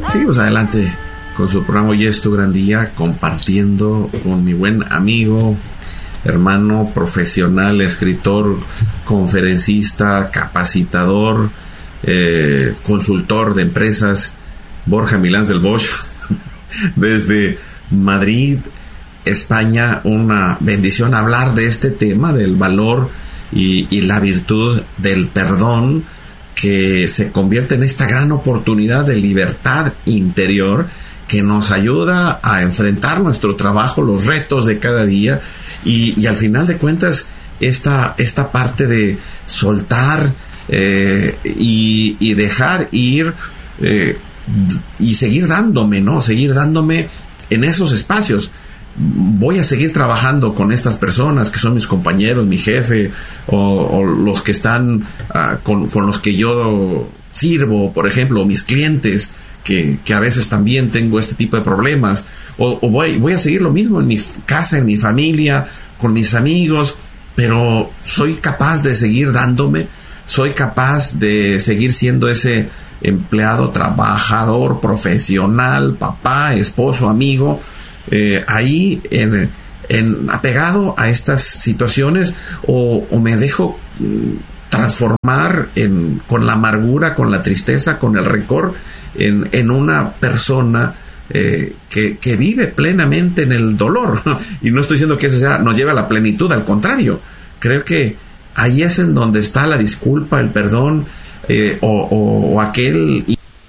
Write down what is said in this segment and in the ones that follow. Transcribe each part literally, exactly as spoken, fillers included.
Seguimos adelante con su programa Hoy es tu gran día, compartiendo con mi buen amigo, hermano, profesional, escritor, conferencista, capacitador, eh, consultor de empresas, Borja Milans del Bosch, desde Madrid, España. Una bendición hablar de este tema, del valor y, y la virtud del perdón, que se convierte en esta gran oportunidad de libertad interior que nos ayuda a enfrentar nuestro trabajo, los retos de cada día, y, y al final de cuentas esta, esta parte de soltar eh, y, y dejar ir eh, y seguir dándome, ¿no? Seguir dándome en esos espacios. Voy a seguir trabajando con estas personas que son mis compañeros, mi jefe, o, o los que están uh, con, con los que yo sirvo, por ejemplo, mis clientes, que, que a veces también tengo este tipo de problemas, o, o voy, voy a seguir lo mismo en mi casa, en mi familia, con mis amigos, pero soy capaz de seguir dándome, soy capaz de seguir siendo ese empleado, trabajador, profesional, papá, esposo, amigo, Eh, ahí en, en apegado a estas situaciones, o, o me dejo mm, transformar en, con la amargura, con la tristeza, con el rencor, en, en una persona eh, que, que vive plenamente en el dolor. Y no estoy diciendo que eso sea, nos lleve a la plenitud, al contrario, creo que ahí es en donde está la disculpa, el perdón, eh, o, o, o aquel.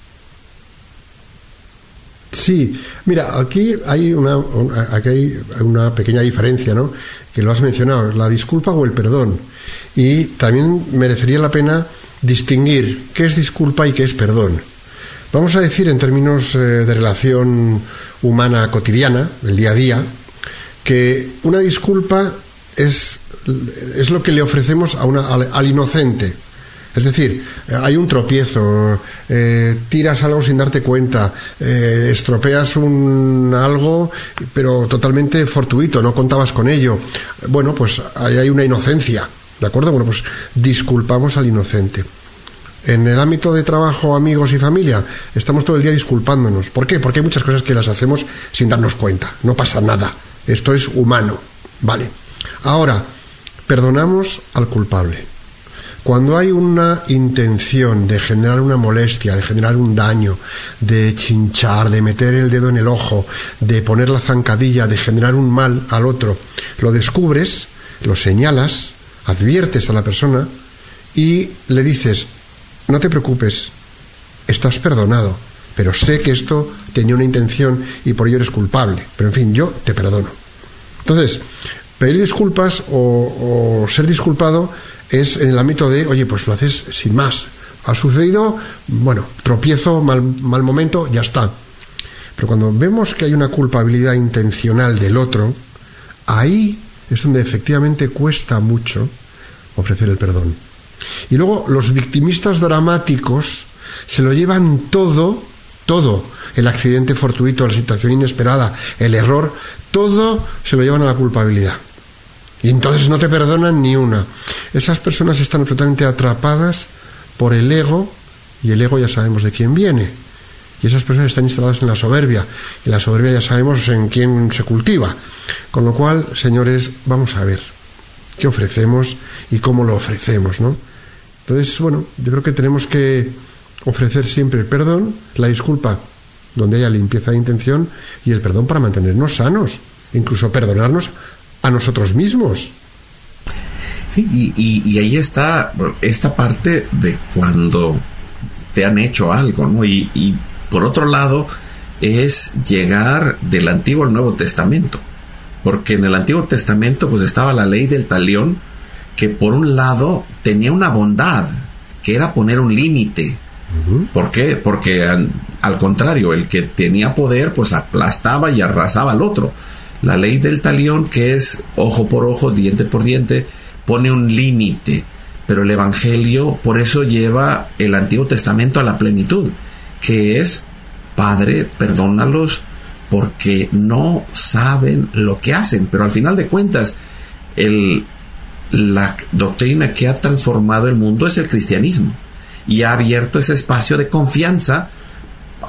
Sí, mira, aquí hay una, una, aquí hay una pequeña diferencia, ¿no? Que lo has mencionado, la disculpa o el perdón. Y también merecería la pena distinguir qué es disculpa y qué es perdón. Vamos a decir, en términos eh, de relación humana cotidiana, el día a día, que una disculpa es, es lo que le ofrecemos a una, al, al inocente. Es decir, hay un tropiezo, eh, tiras algo sin darte cuenta, eh, estropeas un algo, pero totalmente fortuito, no contabas con ello. Bueno, pues ahí hay una inocencia, ¿de acuerdo? Bueno, pues disculpamos al inocente. En el ámbito de trabajo, amigos y familia, estamos todo el día disculpándonos. ¿Por qué? Porque hay muchas cosas que las hacemos sin darnos cuenta. No pasa nada. Esto es humano. Vale. Ahora, perdonamos al culpable. Cuando hay una intención de generar una molestia, de generar un daño, de chinchar, de meter el dedo en el ojo, de poner la zancadilla, de generar un mal al otro, lo descubres, lo señalas, adviertes a la persona y le dices: no te preocupes, estás perdonado, pero sé que esto tenía una intención y por ello eres culpable, pero en fin, yo te perdono. Entonces, pedir disculpas o, o ser disculpado es en el ámbito de, oye, pues lo haces sin más. Ha sucedido, bueno, tropiezo, mal, mal momento, ya está. Pero cuando vemos que hay una culpabilidad intencional del otro, ahí es donde efectivamente cuesta mucho ofrecer el perdón. Y luego los victimistas dramáticos se lo llevan todo, todo, el accidente fortuito, la situación inesperada, el error, todo se lo llevan a la culpabilidad. Y entonces no te perdonan ni una. Esas personas están absolutamente atrapadas por el ego, y el ego ya sabemos de quién viene. Y esas personas están instaladas en la soberbia, y la soberbia ya sabemos en quién se cultiva. Con lo cual, señores, vamos a ver qué ofrecemos y cómo lo ofrecemos, ¿no? Entonces, bueno, yo creo que tenemos que ofrecer siempre el perdón, la disculpa donde haya limpieza de intención, y el perdón para mantenernos sanos, incluso perdonarnos a nosotros mismos. Sí, y, y, y ahí está esta parte de cuando te han hecho algo, ¿no? Y, y por otro lado es llegar del Antiguo al Nuevo Testamento, porque en el Antiguo Testamento pues estaba la ley del talión, que por un lado tenía una bondad, que era poner un límite. Uh-huh. ¿Por qué? Porque al, al contrario, el que tenía poder pues aplastaba y arrasaba al otro. La ley del talión, que es ojo por ojo, diente por diente, pone un límite, pero el Evangelio por eso lleva el Antiguo Testamento a la plenitud, que es: Padre, perdónalos porque no saben lo que hacen. Pero al final de cuentas, el, la doctrina que ha transformado el mundo es el cristianismo, y ha abierto ese espacio de confianza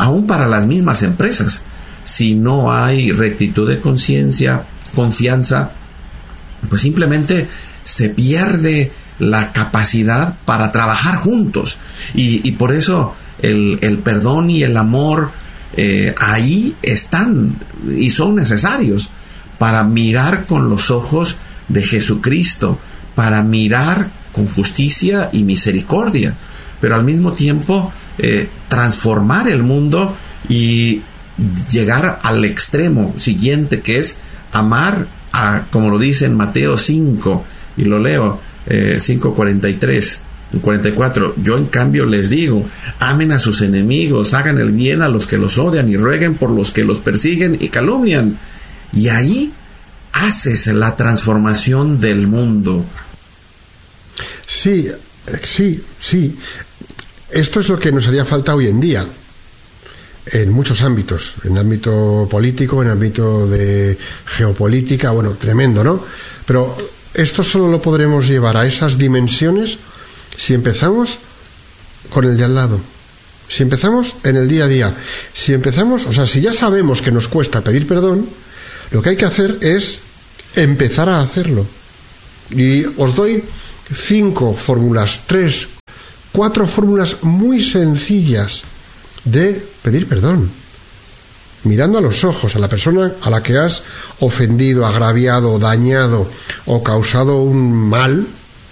aún para las mismas empresas. Si no hay rectitud de conciencia, confianza, pues simplemente se pierde la capacidad para trabajar juntos. Y, y por eso el, el perdón y el amor eh, ahí están y son necesarios para mirar con los ojos de Jesucristo, para mirar con justicia y misericordia, pero al mismo tiempo eh, transformar el mundo y llegar al extremo siguiente, que es amar a, como lo dice en Mateo cinco, y lo leo, eh, cinco cuarenta y tres, cuarenta y cuatro, yo en cambio les digo, amen a sus enemigos, hagan el bien a los que los odian y rueguen por los que los persiguen y calumnian. Y ahí haces la transformación del mundo. Sí, sí, sí. Esto es lo que nos haría falta hoy en día, en muchos ámbitos, en el ámbito político, en el ámbito de geopolítica, bueno, tremendo, ¿no? Pero esto solo lo podremos llevar a esas dimensiones si empezamos con el de al lado, si empezamos en el día a día, si empezamos, o sea, si ya sabemos que nos cuesta pedir perdón, lo que hay que hacer es empezar a hacerlo. Y os doy cinco fórmulas, tres, cuatro fórmulas muy sencillas de pedir perdón, mirando a los ojos a la persona a la que has ofendido, agraviado, dañado o causado un mal.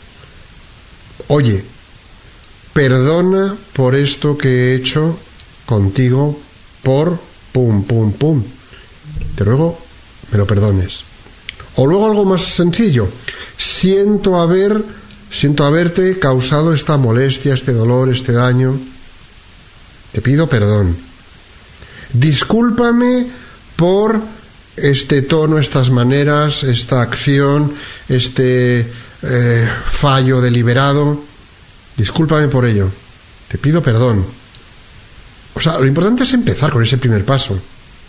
Oye, perdona por esto que he hecho contigo, por pum, pum, pum. Te ruego me lo perdones. O luego algo más sencillo, siento haber, siento haberte causado esta molestia, este dolor, este daño. Te pido perdón. Discúlpame por este tono, estas maneras, esta acción, este eh, fallo deliberado. Discúlpame por ello. Te pido perdón. O sea, lo importante es empezar con ese primer paso.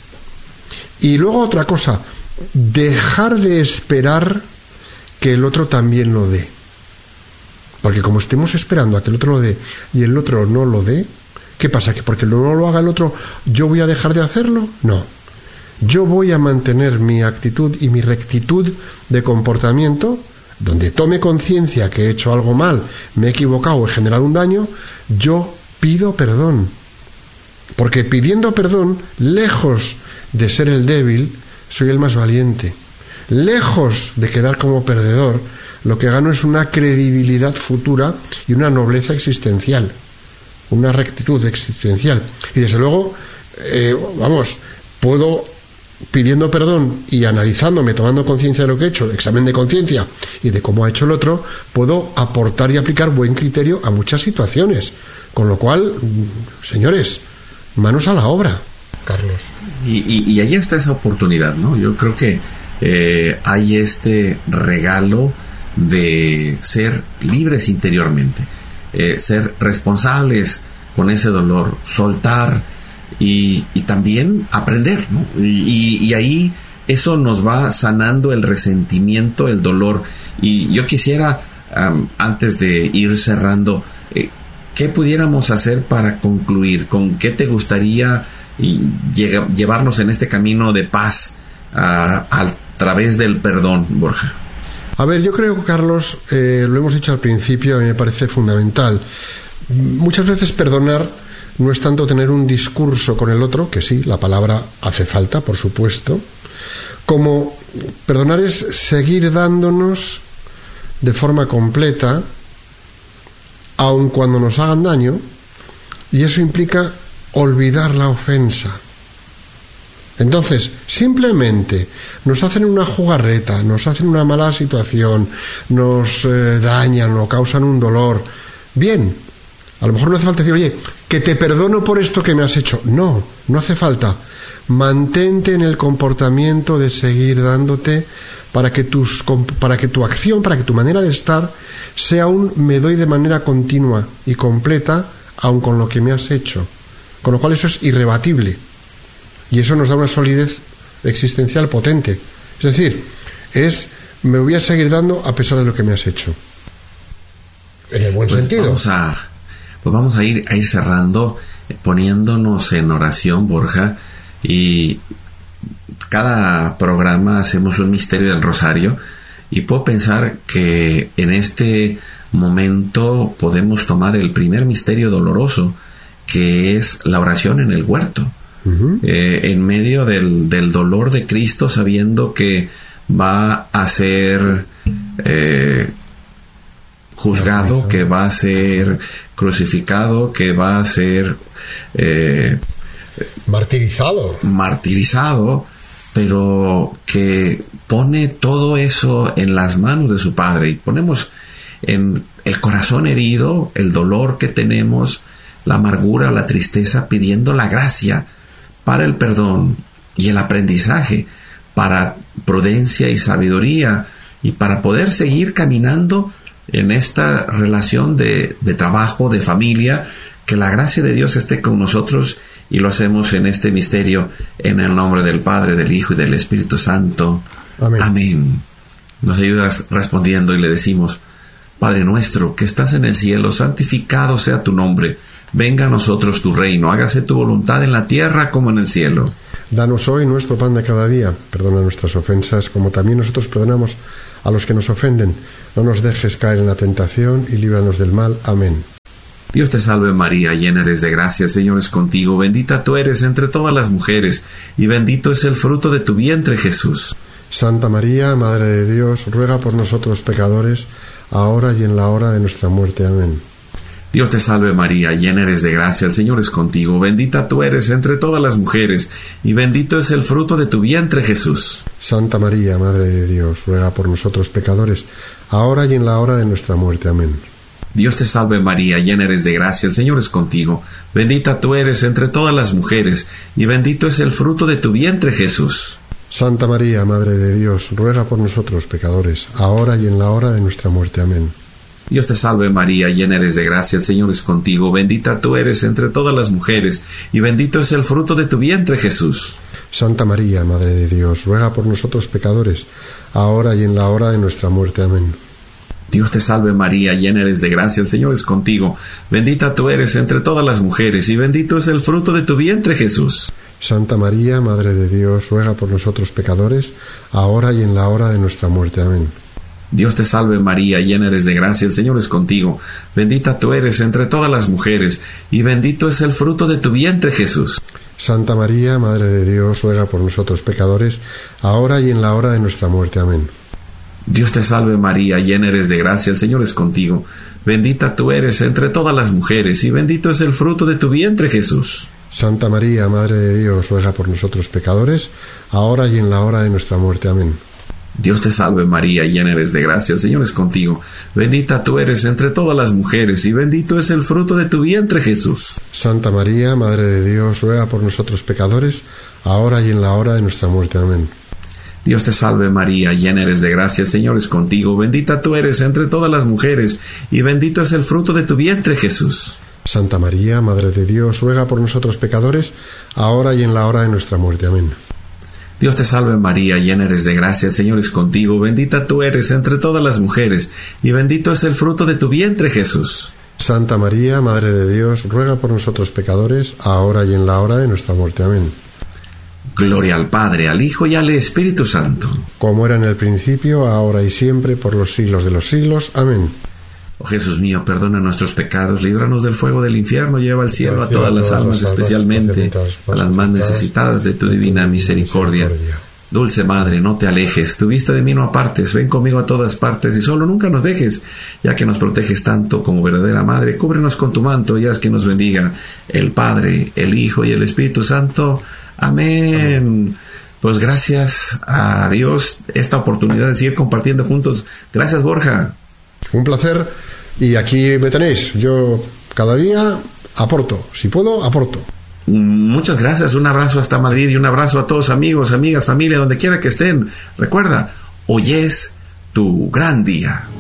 Y luego otra cosa, dejar de esperar que el otro también lo dé. Porque como estemos esperando a que el otro lo dé y el otro no lo dé, ¿qué pasa? ¿Que porque no lo haga el otro yo voy a dejar de hacerlo? No. Yo voy a mantener mi actitud y mi rectitud de comportamiento, donde tome conciencia que he hecho algo mal, me he equivocado o he generado un daño, yo pido perdón. Porque pidiendo perdón, lejos de ser el débil, soy el más valiente. Lejos de quedar como perdedor, lo que gano es una credibilidad futura y una nobleza existencial, una rectitud existencial. Y desde luego, eh, vamos, puedo, pidiendo perdón y analizándome, tomando conciencia de lo que he hecho, examen de conciencia y de cómo ha hecho el otro, puedo aportar y aplicar buen criterio a muchas situaciones. Con lo cual, señores, manos a la obra, Carlos. Y, y, y ahí está esa oportunidad, ¿no? Yo creo que eh, hay este regalo de ser libres interiormente, eh, ser responsables con ese dolor, soltar y, y también aprender, ¿no? Y, y, y ahí eso nos va sanando el resentimiento, el dolor. Y yo quisiera, um, antes de ir cerrando, eh, ¿qué pudiéramos hacer para concluir? ¿Con qué te gustaría y llega, llevarnos en este camino de paz uh, a través del perdón, Borja? A ver, yo creo, Carlos, eh, lo hemos dicho al principio, a mí me parece fundamental. Muchas veces perdonar no es tanto tener un discurso con el otro, que sí, la palabra hace falta, por supuesto, como perdonar es seguir dándonos de forma completa, aun cuando nos hagan daño, y eso implica olvidar la ofensa. Entonces, simplemente nos hacen una jugarreta, nos hacen una mala situación, nos eh, dañan o causan un dolor. Bien, a lo mejor no hace falta decir, oye, que te perdono por esto que me has hecho. No, no hace falta. Mantente en el comportamiento de seguir dándote para que, tus, para que tu acción, para que tu manera de estar sea un me doy de manera continua y completa, aun con lo que me has hecho. Con lo cual eso es irrebatible. Y eso nos da una solidez existencial potente. Es decir, es me voy a seguir dando a pesar de lo que me has hecho. En el buen pues sentido. Vamos a, pues vamos a ir, a ir cerrando poniéndonos en oración, Borja, y cada programa hacemos un misterio del rosario, y puedo pensar que en este momento podemos tomar el primer misterio doloroso, que es la oración en el huerto. Uh-huh. Eh, en medio del, del dolor de Cristo, sabiendo que va a ser eh, juzgado, que va a ser crucificado, que va a ser eh, martirizado. martirizado, pero que pone todo eso en las manos de su Padre, y ponemos en el corazón herido, el dolor que tenemos, la amargura, la tristeza, pidiendo la gracia para el perdón y el aprendizaje, para prudencia y sabiduría, y para poder seguir caminando en esta relación de, de trabajo, de familia. Que la gracia de Dios esté con nosotros, y lo hacemos en este misterio en el nombre del Padre, del Hijo y del Espíritu Santo. Amén. Amén. Nos ayudas respondiendo y le decimos: Padre nuestro que estás en el cielo, santificado sea tu nombre. Venga a nosotros tu reino, hágase tu voluntad en la tierra como en el cielo. Danos hoy nuestro pan de cada día, perdona nuestras ofensas, como también nosotros perdonamos a los que nos ofenden. No nos dejes caer en la tentación y líbranos del mal. Amén. Dios te salve María, llena eres de gracia, el Señor es contigo, bendita tú eres entre todas las mujeres, y bendito es el fruto de tu vientre, Jesús. Santa María, Madre de Dios, ruega por nosotros pecadores, ahora y en la hora de nuestra muerte. Amén. Dios te salve María, llena eres de gracia, el Señor es contigo, bendita tú eres entre todas las mujeres, y bendito es el fruto de tu vientre, Jesús. Santa María, Madre de Dios, ruega por nosotros pecadores, ahora y en la hora de nuestra muerte. Amén. Dios te salve María, llena eres de gracia, el Señor es contigo, bendita tú eres entre todas las mujeres, y bendito es el fruto de tu vientre, Jesús. Santa María, Madre de Dios, ruega por nosotros pecadores, ahora y en la hora de nuestra muerte. Amén. Dios te salve María, llena eres de gracia, el Señor es contigo, bendita tú eres entre todas las mujeres, y bendito es el fruto de tu vientre, Jesús. Santa María, Madre de Dios, ruega por nosotros pecadores, ahora y en la hora de nuestra muerte. Amén. Dios te salve María, llena eres de gracia, el Señor es contigo, bendita tú eres entre todas las mujeres, y bendito es el fruto de tu vientre, Jesús. Santa María, Madre de Dios, ruega por nosotros pecadores, ahora y en la hora de nuestra muerte. Amén. Dios te salve María, llena eres de gracia, el Señor es contigo, bendita tú eres entre todas las mujeres, y bendito es el fruto de tu vientre, Jesús. Santa María, Madre de Dios, ruega por nosotros pecadores, ahora y en la hora de nuestra muerte. Amén. Dios te salve María, llena eres de gracia, el Señor es contigo, bendita tú eres entre todas las mujeres, y bendito es el fruto de tu vientre, Jesús. Santa María, Madre de Dios, ruega por nosotros pecadores, ahora y en la hora de nuestra muerte. Amén. Dios te salve María, llena eres de gracia, el Señor es contigo, bendita tú eres entre todas las mujeres, y bendito es el fruto de tu vientre, Jesús. Santa María, Madre de Dios, ruega por nosotros pecadores, ahora y en la hora de nuestra muerte. Amén. Dios te salve María, llena eres de gracia, el Señor es contigo, bendita tú eres entre todas las mujeres, y bendito es el fruto de tu vientre, Jesús. Santa María, Madre de Dios, ruega por nosotros pecadores, ahora y en la hora de nuestra muerte. Amén. Dios te salve María, llena eres de gracia, el Señor es contigo, bendita tú eres entre todas las mujeres, y bendito es el fruto de tu vientre, Jesús. Santa María, Madre de Dios, ruega por nosotros pecadores, ahora y en la hora de nuestra muerte. Amén. Gloria al Padre, al Hijo y al Espíritu Santo. Como era en el principio, ahora y siempre, por los siglos de los siglos. Amén. Oh Jesús mío, perdona nuestros pecados, líbranos del fuego del infierno, lleva al cielo a todas las almas, especialmente a las más necesitadas de tu divina misericordia. Dulce Madre, no te alejes, tu vista de mí no apartes, ven conmigo a todas partes y solo nunca nos dejes, ya que nos proteges tanto como verdadera Madre, cúbrenos con tu manto y haz que nos bendiga el Padre, el Hijo y el Espíritu Santo. Amén. Amén. Pues gracias a Dios esta oportunidad de seguir compartiendo juntos. Gracias, Borja. Un placer. Y aquí me tenéis. Yo cada día aporto. Si puedo, aporto. Muchas gracias. Un abrazo hasta Madrid y un abrazo a todos amigos, amigas, familia, donde quiera que estén. Recuerda, hoy es tu gran día.